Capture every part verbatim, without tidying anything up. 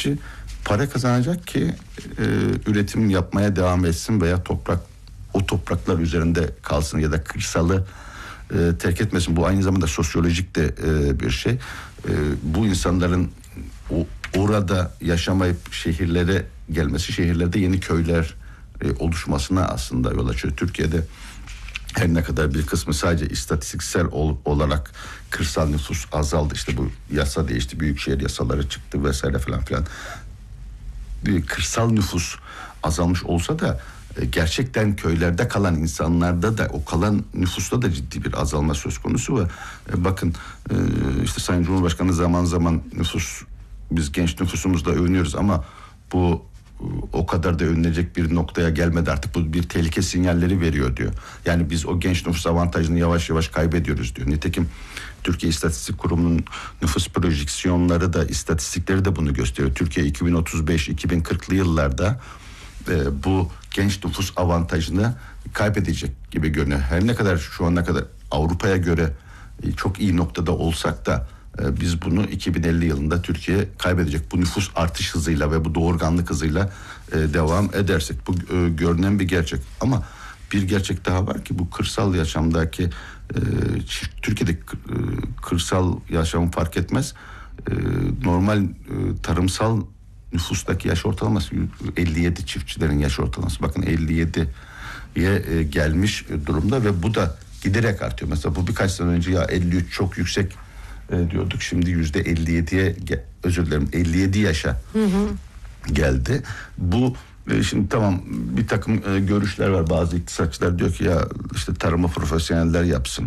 çiftçi para kazanacak ki e, üretim yapmaya devam etsin veya toprak o topraklar üzerinde kalsın ya da kırsalı e, terk etmesin. Bu aynı zamanda sosyolojik de e, bir şey. E, bu insanların o, orada yaşamayıp şehirlere gelmesi, şehirlerde yeni köyler e, oluşmasına aslında yol açıyor. Türkiye'de her ne kadar bir kısmı sadece istatistiksel ol, olarak kırsal nüfus azaldı. İşte bu yasa değişti, büyükşehir yasaları çıktı vesaire falan filan. Bir kırsal nüfus azalmış olsa da e, gerçekten köylerde kalan insanlarda da o kalan nüfusta da ciddi bir azalma söz konusu ve e, bakın e, işte Sayın Cumhurbaşkanı zaman zaman nüfus, biz genç nüfusumuzla övünüyoruz ama bu o kadar da övünecek bir noktaya gelmedi artık, bu bir tehlike sinyalleri veriyor diyor. Yani biz o genç nüfus avantajını yavaş yavaş kaybediyoruz diyor. Nitekim Türkiye İstatistik Kurumu'nun nüfus projeksiyonları da, istatistikleri de bunu gösteriyor. Türkiye iki bin otuz beş iki bin kırklı yıllarda e, bu genç nüfus avantajını kaybedecek gibi görünüyor. Her ne kadar şu ana kadar Avrupa'ya göre e, çok iyi noktada olsak da e, biz bunu iki bin elli yılında Türkiye kaybedecek. Bu nüfus artış hızıyla ve bu doğurganlık hızıyla e, devam edersek. Bu e, görünen bir gerçek. Ama bir gerçek daha var ki bu kırsal yaşamdaki e, Türkiye'de e, kırsal yaşamı fark etmez. E, normal e, tarımsal nüfustaki yaş ortalaması elli yedi, çiftçilerin yaş ortalaması. Bakın elli yediye e, gelmiş durumda ve bu da giderek artıyor. Mesela bu birkaç sene önce ya elli üç çok yüksek e, diyorduk. Şimdi yüzde elli yediye özür dilerim elli yedi yaşa hı hı. geldi. Bu e, şimdi tamam bir takım e, görüşler var. Bazı iktisatçılar diyor ki ya işte tarımı profesyoneller yapsın.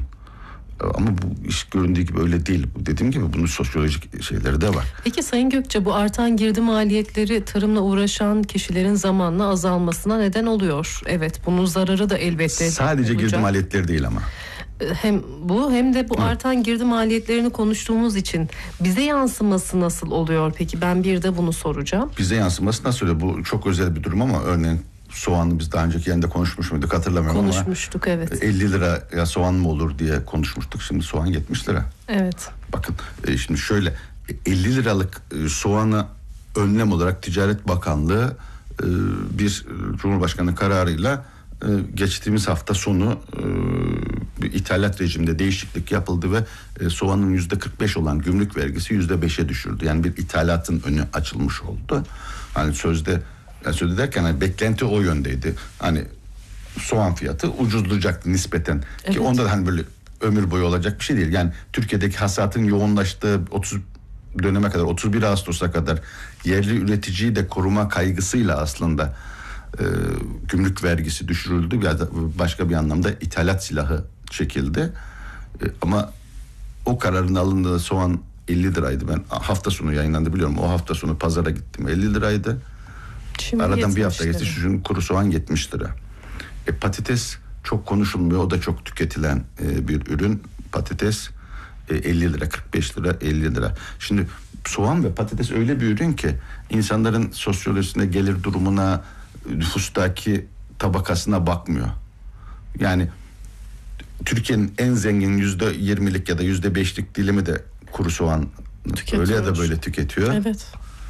Ama bu iş göründüğü gibi öyle değil. Dediğim gibi bunun sosyolojik şeyleri de var. Peki Sayın Gökçe, bu artan girdi maliyetleri tarımla uğraşan kişilerin zamanla azalmasına neden oluyor. Evet, bunun zararı da elbette sadece olacak. girdi maliyetleri değil ama. Hem bu hem de bu Hı. artan girdi maliyetlerini konuştuğumuz için bize yansıması nasıl oluyor? Peki ben bir de bunu soracağım. Bize yansıması nasıl oluyor? Bu çok özel bir durum ama örneğin soğanı biz daha önceki yerinde konuşmuş muyduk hatırlamıyorum Konuşmuştuk, ama. evet. elli lira ya soğan mı olur diye konuşmuştuk. Şimdi soğan yetmiş lira. Evet. Bakın şimdi şöyle elli liralık soğanı önlem olarak Ticaret Bakanlığı bir Cumhurbaşkanı kararıyla geçtiğimiz hafta sonu bir ithalat rejiminde değişiklik yapıldı ve soğanın yüzde kırk beş olan gümrük vergisi yüzde beşe düşürdü. Yani bir ithalatın önü açılmış oldu. Hani sözde yani sözde derken hani beklenti o yöndeydi. Hani soğan fiyatı ucuzlayacaktı nispeten. Evet. Ki onda da hani böyle ömür boyu olacak bir şey değil. Yani Türkiye'deki hasatın yoğunlaştığı otuz döneme kadar, otuz bir Ağustos'a kadar yerli üreticiyi de koruma kaygısıyla aslında e, gümrük vergisi düşürüldü. Ya da başka bir anlamda ithalat silahı çekildi. E, ama o kararın alındığı soğan elli liraydı. Ben hafta sonu yayınlandı biliyorum. O hafta sonu pazara gittim. elli liraydı. Şimdi aradan bir hafta geçti. Şu kuru soğan yetmiş lira. E, patates çok konuşulmuyor. O da çok tüketilen e, bir ürün. Patates e, elli lira, kırk beş lira, elli lira. Şimdi soğan ve patates öyle bir ürün ki insanların sosyolojisine, gelir durumuna, nüfustaki tabakasına bakmıyor. Yani Türkiye'nin en zengin yüzde yirmilik ya da yüzde beşlik dilimi de kuru soğan öyle ya da böyle tüketiyor. Evet.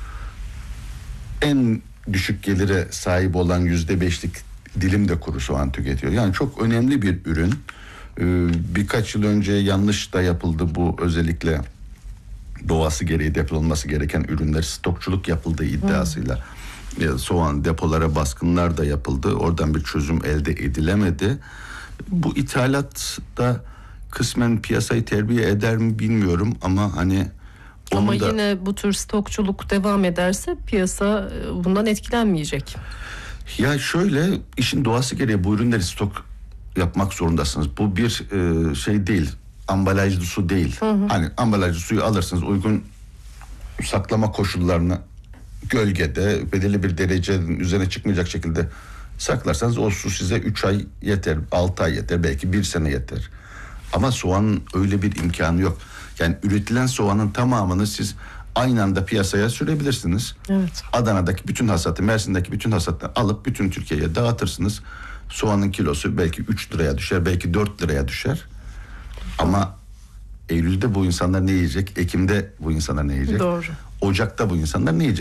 En düşük gelire sahip olan yüzde beşlik dilim de kuru soğan tüketiyor. Yani çok önemli bir ürün. Ee, birkaç yıl önce yanlış da yapıldı bu, özellikle doğası gereği depolanması gereken ürünler stokçuluk yapıldığı iddiasıyla. Hmm. Soğan depolara baskınlar da yapıldı. Oradan bir çözüm elde edilemedi. Bu ithalat da kısmen piyasayı terbiye eder mi bilmiyorum ama hani ama da... yine bu tür stokçuluk devam ederse piyasa bundan etkilenmeyecek. Ya şöyle, işin doğası gereği bu ürünleri stok yapmak zorundasınız. Bu bir e, şey değil, ambalajlı su değil. Hı hı. Hani ambalajlı suyu alırsınız, uygun saklama koşullarını gölgede belirli bir derecenin üzerine çıkmayacak şekilde saklarsanız o su size üç ay yeter, altı ay yeter, belki bir sene yeter. Ama soğanın öyle bir imkanı yok. Yani üretilen soğanın tamamını siz aynı anda piyasaya sürebilirsiniz. Evet. Adana'daki bütün hasatı, Mersin'deki bütün hasatı alıp bütün Türkiye'ye dağıtırsınız. Soğanın kilosu belki üç liraya düşer, belki dört liraya düşer. Ama Eylül'de bu insanlar ne yiyecek? Ekim'de bu insanlar ne yiyecek? Doğru. Ocak'ta bu insanlar ne yiyecek?